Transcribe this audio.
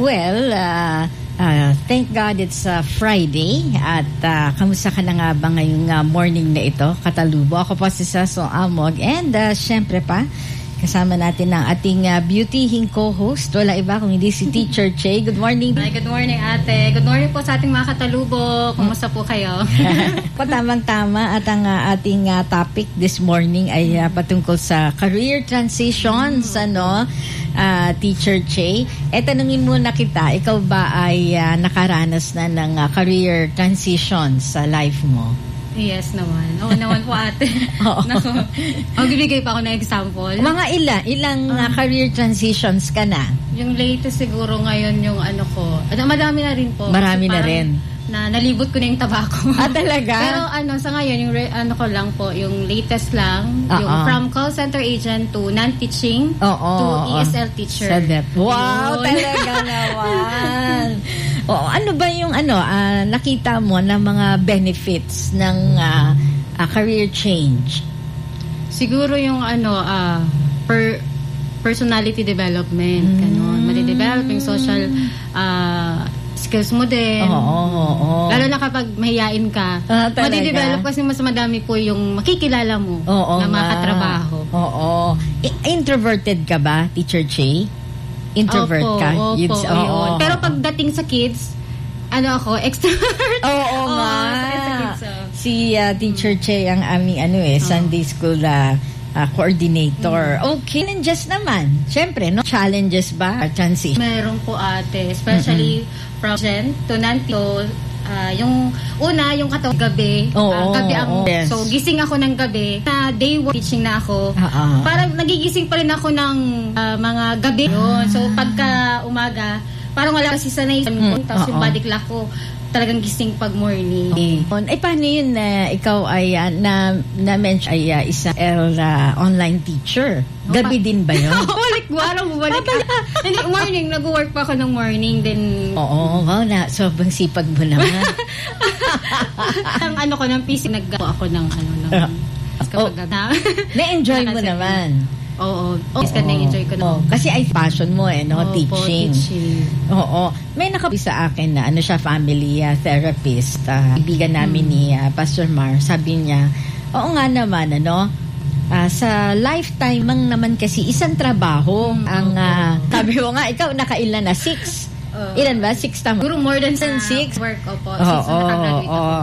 Thank God it's Friday at kamusta ka na nga ba ngayong morning na ito? Katalubo. Ako po si Cecil Amog and syempre pa, kasama natin ang ating beautying co-host. Wala iba kung hindi si Teacher Che. Good morning. Hi, good morning ate. Good morning po sa ating mga katalubo. Kumusta po kayo? Tamang-tama at ang ating topic this morning ay patungkol sa career transitions, Teacher Che. Tanungin muna kita, ikaw ba ay nakaranas na ng career transitions sa life mo? Yes naman. Oo naman po ate. Naku. Bibigay pa ako ng example. Mga ilang career transitions ka na? Yung latest siguro ngayon yung madami na rin po. Marami na rin. Na nalibot ko na yung tabako. Talaga? Pero sa ngayon, yung ko lang po, yung latest lang, yung from call center agent to non-teaching to ESL teacher. Wow, talaga naman. Ano ba yung nakita mo na mga benefits ng career change? Siguro yung personality development, madidevelop yung social skills mo din. Lalo na kapag mahiyain ka, madidevelop kasi mas madami po yung makikilala mo na mga katrabaho. Introverted ka ba, Teacher Che? Introvert ka? Opo. Pero pagdating sa kids, ako, extrovert. Si Teacher Che ang aming Sunday school coordinator. Okay, challenges naman. Siyempre, challenges ba? Transition? Meron po ate, especially from Gen to Nanto. Yung una, yung katawag gabi. Gabi ang so gising ako ng gabi. Day work teaching na ako. Parang nagigising pa rin ako ng mga gabi. So pagka umaga, parang wala kasi sanay tapos yung body clock ko talagang gising pag morning. Paano yun na ikaw ay na-mention ay isang online teacher? Gabi din ba yun? Bumalik. Hindi, morning. Nag-work pa ako ng morning. Then sobrang sipag mo naman. Ang ng PC, nag-gawa ako ng na-enjoy mo naman. Na-enjoy ko na. Kasi ay passion mo teaching. May nakabi sa akin na siya family therapist. Ibigan namin ni Pastor Mar. Sabi niya, oo nga naman, sa lifetime mang naman kasi isang trabaho ang sabi mo nga, ikaw nakailan na? 6? Ilan ba? 6 tama? Siguro more than 6? Work, since nakagraduate ako.